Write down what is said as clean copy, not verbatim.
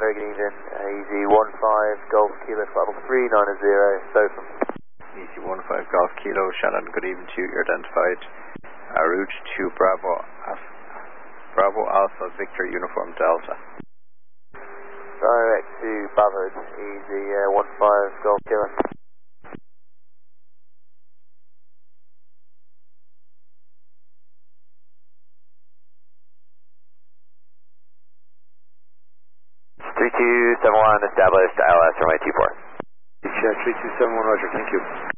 very good evening. Easy 15 Golf Kilo Flight 390, SOFM. Easy 15 Golf Kilo, Shannon, good evening to you. You're identified. Route to Bravo Alpha Victor Uniform Delta. Direct to Bavard, easy 15 Golf Kilo. Three two 7 1 established ILS runway 24. 3271, roger, thank you.